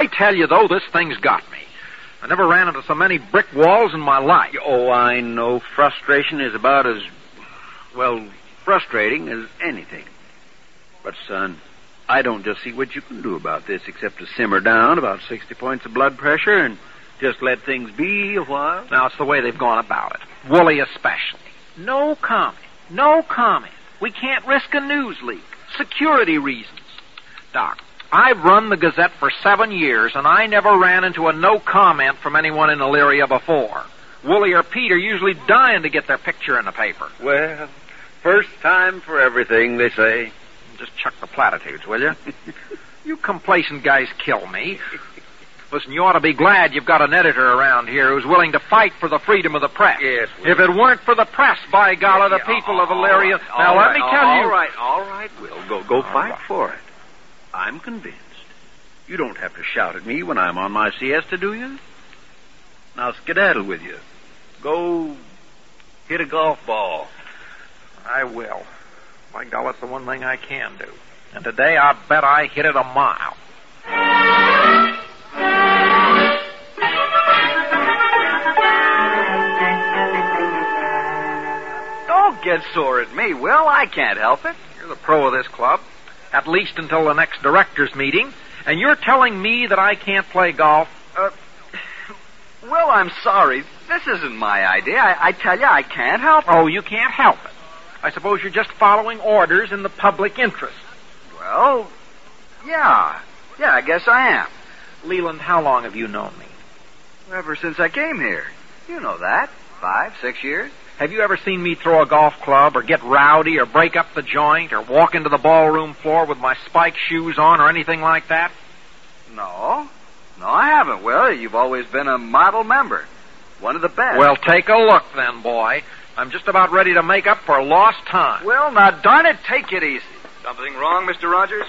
I tell you, though, this thing's got me. I never ran into so many brick walls in my life. Oh, I know. Frustration is about as, well, frustrating as anything. But, son, I don't just see what you can do about this except to simmer down about 60 points of blood pressure and just let things be a while. Now, it's the way they've gone about it. Wooly especially. No comment. No comment. We can't risk a news leak. Security reasons. Doc, I've run the Gazette for 7 years, and I never ran into a no comment from anyone in Elyria before. Wooly or Pete are usually dying to get their picture in the paper. Well, first time for everything, they say. Just chuck the platitudes, will you? You complacent guys kill me. Listen, you ought to be glad you've got an editor around here who's willing to fight for the freedom of the press. Yes, Will. If it weren't for the press, by golly, the people of Elyria... Now, let me tell you... All right, Will. Go fight for it. I'm convinced. You don't have to shout at me when I'm on my siesta, do you? Now skedaddle with you. Go hit a golf ball. I will. By golly, it's the one thing I can do. And today I bet I hit it a mile. Don't get sore at me, Will. I can't help it. You're the pro of this club, at least until the next directors' meeting, and you're telling me that I can't play golf? Will, I'm sorry. This isn't my idea. I tell you, I can't help it. Oh, you can't help it. I suppose you're just following orders in the public interest. Well, yeah. Yeah, I guess I am. Leland, how long have you known me? Ever since I came here. You know that. 5, 6 years. Have you ever seen me throw a golf club or get rowdy or break up the joint or walk into the ballroom floor with my spike shoes on or anything like that? No. No, I haven't, Will. You've always been a model member. One of the best. Well, take a look then, boy. I'm just about ready to make up for lost time. Will, now darn it, take it easy. Something wrong, Mr. Rogers?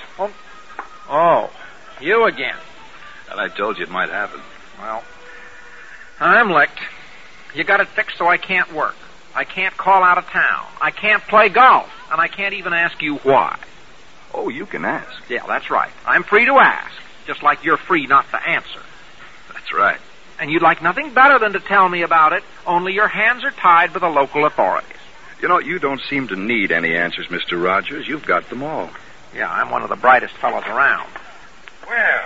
Oh, you again. Well, I told you it might happen. Well, I'm licked. You got it fixed so I can't work. I can't call out of town. I can't play golf. And I can't even ask you why. Oh, you can ask. Yeah, that's right. I'm free to ask, just like you're free not to answer. That's right. And you'd like nothing better than to tell me about it, only your hands are tied by the local authorities. You know, you don't seem to need any answers, Mr. Rogers. You've got them all. Yeah, I'm one of the brightest fellows around. Well,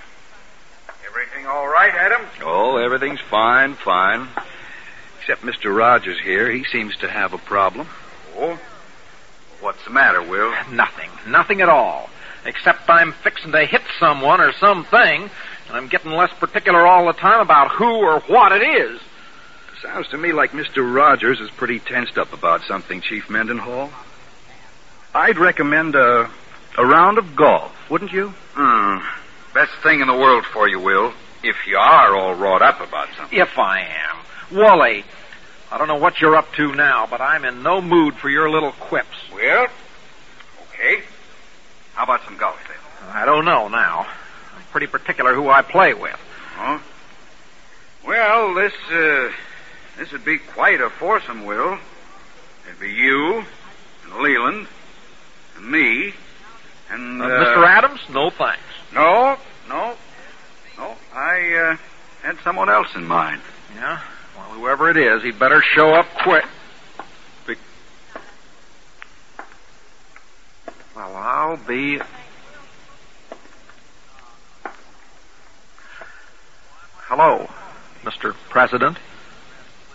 everything all right, Adam? Oh, everything's fine. Except Mr. Rogers here. He seems to have a problem. Oh? What's the matter, Will? Nothing at all. Except I'm fixing to hit someone or something, and I'm getting less particular all the time about who or what it is. Sounds to me like Mr. Rogers is pretty tensed up about something, Chief Mendenhall. I'd recommend a round of golf, wouldn't you? Best thing in the world for you, Will, if you are all wrought up about something. If I am. Wooly, I don't know what you're up to now, but I'm in no mood for your little quips. Well, okay. How about some golf, then? I don't know now. I'm pretty particular who I play with. Huh? Well, this would be quite a foursome, Will. It'd be you, and Leland, and me, and... Mr. Adams? No, thanks. No. I had someone else in mind. Yeah? Well, whoever it is, he'd better show up quick. Well, I'll be... Hello, Mr. President.